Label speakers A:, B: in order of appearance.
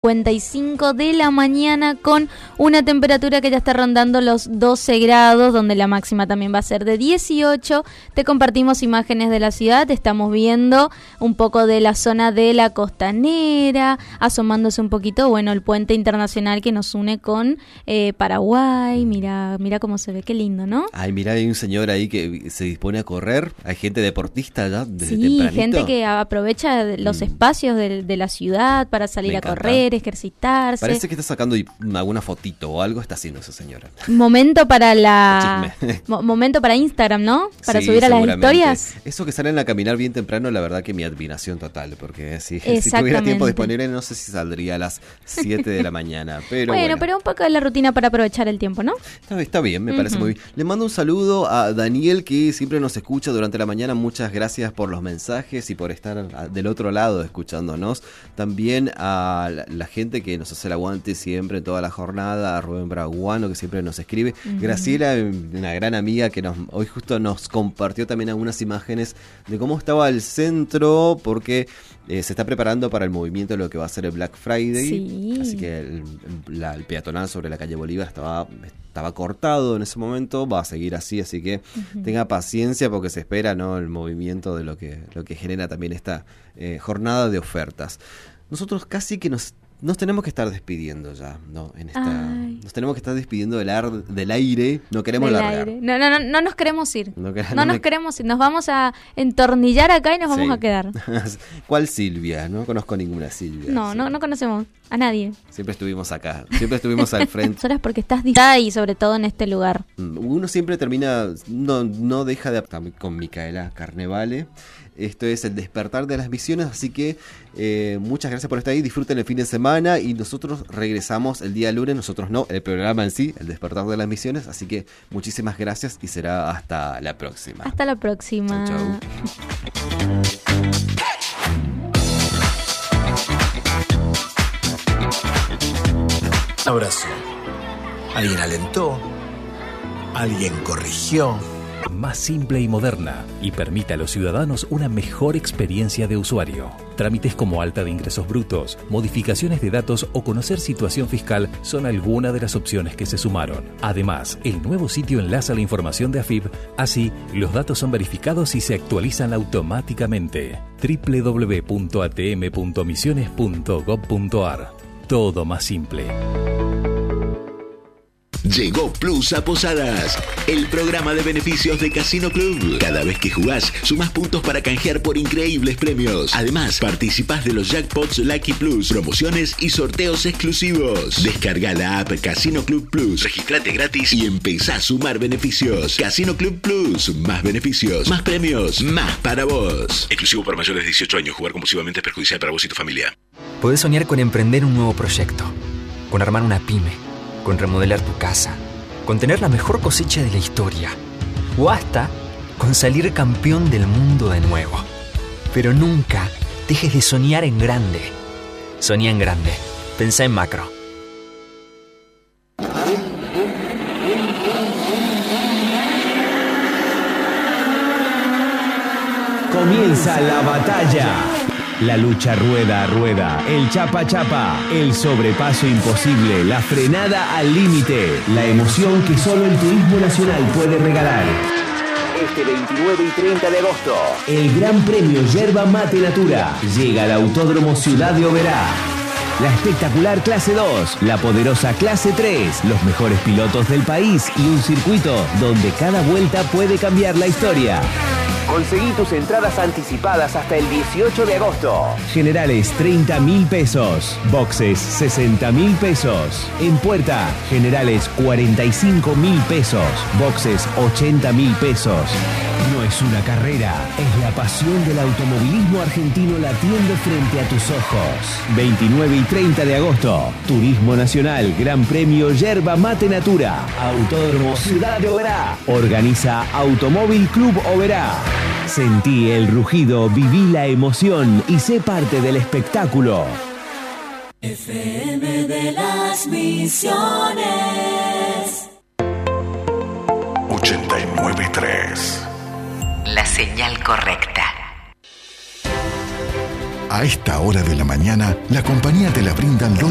A: 55 de la mañana con una temperatura que ya está rondando los 12 grados, donde la máxima también va a ser de 18. Te compartimos imágenes de la ciudad, estamos viendo un poco de la zona de la costanera, asomándose un poquito, bueno, el puente internacional que nos une con Paraguay. Mira cómo se ve, qué lindo, ¿no?
B: Ay, mira, hay un señor ahí que se dispone a correr, hay gente deportista ya desde
A: sí,
B: tempranito.
A: Gente que aprovecha los espacios de la ciudad para salir a correr, ejercitarse.
B: Parece que está sacando alguna fotito o algo está haciendo esa señora.
A: Momento para momento para Instagram, ¿no? Para subir a las historias.
B: Eso que salen a caminar bien temprano, la verdad que mi admiración total, porque si tuviera tiempo disponible no sé si saldría a las 7 de la mañana, pero bueno,
A: pero un poco de la rutina para aprovechar el tiempo, ¿no?
B: Está bien, me parece muy bien. Le mando un saludo a Daniel, que siempre nos escucha durante la mañana. Muchas gracias por los mensajes y por estar del otro lado escuchándonos. También a la gente que nos hace el aguante siempre en toda la jornada, a Rubén Braguano, que siempre nos escribe, Graciela, una gran amiga que hoy justo nos compartió también algunas imágenes de cómo estaba el centro, porque se está preparando para el movimiento de lo que va a ser el Black Friday, sí. Así que el peatonal sobre la calle Bolívar estaba cortado en ese momento, va a seguir así que tenga paciencia porque se espera, ¿no?, el movimiento de lo que genera también esta jornada de ofertas. Nosotros casi que nos tenemos que estar despidiendo ya, ¿no? Nos tenemos que estar despidiendo del aire, no queremos largar.
A: No nos queremos ir. No nos queremos ir, nos vamos a entornillar acá y nos vamos a quedar.
B: ¿Cuál Silvia? No conozco ninguna Silvia.
A: No conocemos a nadie.
B: Siempre estuvimos acá, siempre estuvimos al frente.
A: Horas porque estás distraída y sobre todo en este lugar.
B: Uno siempre termina, no deja de con Micaela Carnevale. Esto es el despertar de las visiones, así que muchas gracias por estar ahí, disfruten el fin de semana y nosotros regresamos el día lunes, nosotros no, el programa en sí, el despertar de las visiones, así que muchísimas gracias y será hasta la próxima.
A: Hasta la próxima.
B: Chau.
C: Abrazo. Alguien alentó, alguien corrigió.
D: Más simple y moderna, y permite a los ciudadanos una mejor experiencia de usuario. Trámites como alta de ingresos brutos, modificaciones de datos o conocer situación fiscal son algunas de las opciones que se sumaron. Además, el nuevo sitio enlaza la información de AFIP, así los datos son verificados y se actualizan automáticamente. www.atm.misiones.gov.ar. Todo más simple.
E: Llegó Plus a Posadas, el programa de beneficios de Casino Club. Cada vez que jugás, sumás puntos para canjear por increíbles premios. Además, participás de los jackpots Lucky Plus, promociones y sorteos exclusivos. Descarga la app Casino Club Plus, registrate gratis y empezá a sumar beneficios. Casino Club Plus, más beneficios, más premios, más para vos. Exclusivo para mayores de 18 años. Jugar compulsivamente es perjudicial para vos y tu familia.
F: Podés soñar con emprender un nuevo proyecto, con armar una pyme, con remodelar tu casa, con tener la mejor cosecha de la historia, o hasta con salir campeón del mundo de nuevo. Pero nunca dejes de soñar en grande. Soñá en grande. Pensá en macro.
G: Comienza la batalla. La lucha rueda a rueda, el chapa chapa, el sobrepaso imposible, la frenada al límite, la emoción que solo el turismo nacional puede regalar. Este 29 y 30 de agosto, el Gran Premio Yerba Mate Natura llega al Autódromo Ciudad de Oberá. La espectacular Clase 2, la poderosa Clase 3, los mejores pilotos del país y un circuito donde cada vuelta puede cambiar la historia. Conseguí tus entradas anticipadas hasta el 18 de agosto. Generales 30.000 pesos. Boxes 60.000 pesos. En puerta, generales 45.000 pesos. Boxes 80.000 pesos. No es una carrera, es la pasión del automovilismo argentino latiendo frente a tus ojos. 29 y 30 de agosto, Turismo Nacional, Gran Premio Yerba Mate Natura, Autódromo Ciudad de Oberá. Organiza Automóvil Club Oberá. Sentí el rugido, viví la emoción y sé parte del espectáculo.
H: FM de las Misiones
E: 89.3.
I: La señal correcta.
E: A esta hora de la mañana, la compañía te la brindan los